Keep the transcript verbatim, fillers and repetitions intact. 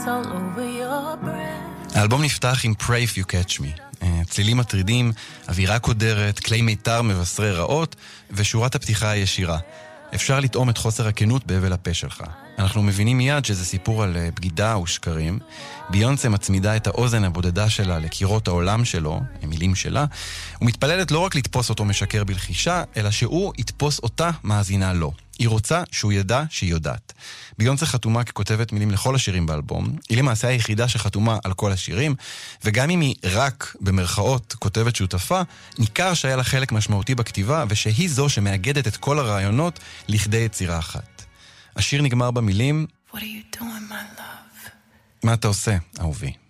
all over your breath. האלבום נפתח עם Pray If You Catch Me. צלילים מטרידים, אווירה קודרת, כלי מיתר מבשרי רעות, ושורת הפתיחה הישירה. אפשר לטעום את חוסר הכנות בהבל הפה שלך. אנחנו מבינים מיד שזה סיפור על בגידה ושקרים. ביונסה מצמידה את האוזן הבודדה שלה לקירות העולם שלו, המילים שלה, ומתפללת לא רק לתפוס אותו משקר בלחישה, אלא שהוא יתפוס אותה מאזינה לו. היא רוצה שהוא ידע שהיא יודעת. ביונסה חתומה ככותבת מילים לכל השירים באלבום. היא למעשה היחידה שחתומה על כל השירים, וגם אם היא רק במרכאות כותבת שותפה, ניכר שהיה לה חלק משמעותי בכתיבה, ושהיא זו שמאגדת את כל הרעיונות לכדי יצירה אחת. השיר נגמר במילים, What are you doing, my love? מה אתה עושה, אהובי?